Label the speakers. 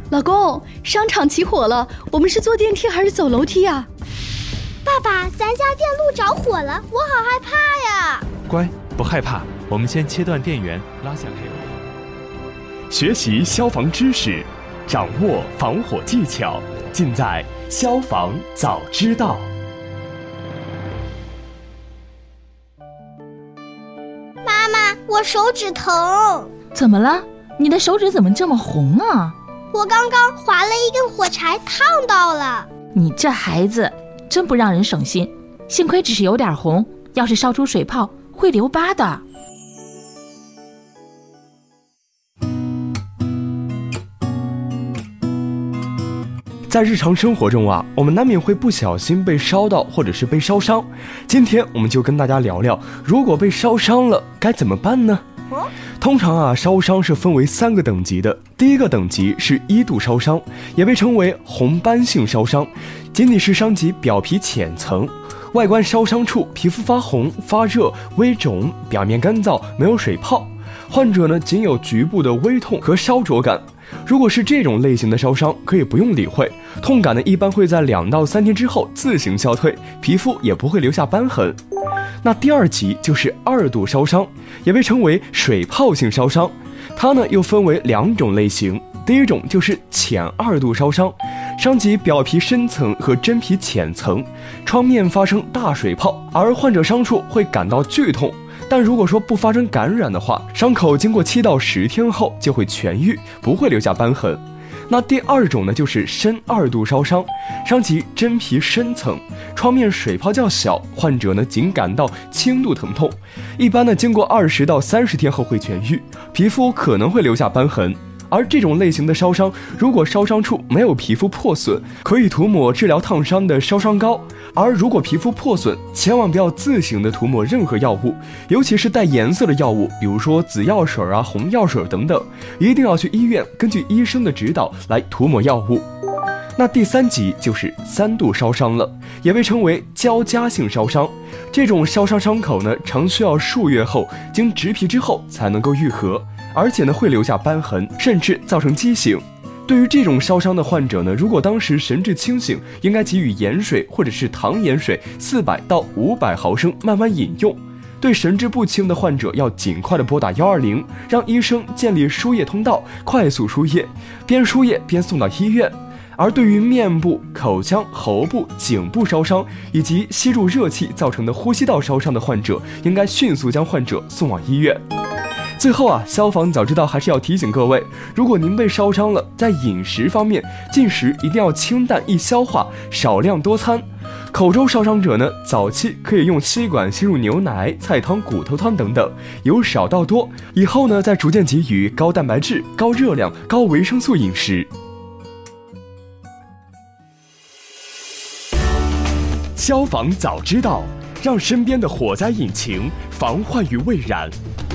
Speaker 1: 老公，商场起火了，我们是坐电梯还是走楼梯啊？
Speaker 2: 爸爸，咱家电路着火了，我好害怕呀！
Speaker 3: 乖，不害怕，我们先切断电源，拉下黑幕。
Speaker 4: 学习消防知识，掌握防火技巧，尽在消防早知道。
Speaker 2: 妈妈，我手指疼。
Speaker 5: 怎么了？你的手指怎么这么红啊？
Speaker 2: 我刚刚划了一根火柴，烫到了。
Speaker 5: 你这孩子真不让人省心，幸亏只是有点红，要是烧出水泡会留疤的。
Speaker 4: 在日常生活中啊，我们难免会不小心被烧到，或者是被烧伤。今天我们就跟大家聊聊，如果被烧伤了该怎么办呢？通常啊，烧伤是分为3个等级的。第一个等级是1度烧伤，也被称为红斑性烧伤，仅仅是伤及表皮浅层，外观烧伤处皮肤发红、发热、微肿，表面干燥，没有水泡。患者呢，仅有局部的微痛和烧灼感。如果是这种类型的烧伤，可以不用理会，痛感呢一般会在2到3天之后自行消退，皮肤也不会留下斑痕。那第2级就是2度烧伤，也被称为水泡性烧伤，它呢又分为2种类型。第一种就是浅2度烧伤，伤及表皮深层和真皮浅层，创面发生大水泡，而患者伤处会感到剧痛。但如果说不发生感染的话，伤口经过7到10天后就会痊愈，不会留下斑痕。那第2种呢，就是深2度烧伤，伤及真皮深层，创面水泡较小，患者呢仅感到轻度疼痛，一般呢经过20到30天后会痊愈，皮肤可能会留下斑痕。而这种类型的烧伤，如果烧伤处没有皮肤破损，可以涂抹治疗烫伤的烧伤膏；而如果皮肤破损，千万不要自行的涂抹任何药物，尤其是带颜色的药物，比如说紫药水啊、红药水等等，一定要去医院根据医生的指导来涂抹药物。那第3级就是3度烧伤了，也被称为交加性烧伤。这种烧伤伤口呢，常需要数月后经植皮之后才能够愈合，而且呢会留下斑痕，甚至造成畸形。对于这种烧伤的患者呢，如果当时神志清醒，应该给予盐水或者是糖盐水400到500毫升慢慢饮用。对神志不清的患者，要尽快的拨打120，让医生建立输液通道，快速输液，边输液边送到医院。而对于面部、口腔、喉部、颈部烧伤以及吸入热气造成的呼吸道烧伤的患者，应该迅速将患者送往医院。最后啊，消防早知道还是要提醒各位，如果您被烧伤了，在饮食方面，进食一定要清淡易消化，少量多餐。口周烧伤者呢，早期可以用吸管吸入牛奶、菜汤、骨头汤等等，由少到多，以后呢再逐渐给予高蛋白质、高热量、高维生素饮食。消防早知道，让身边的火灾引擎防患于未然。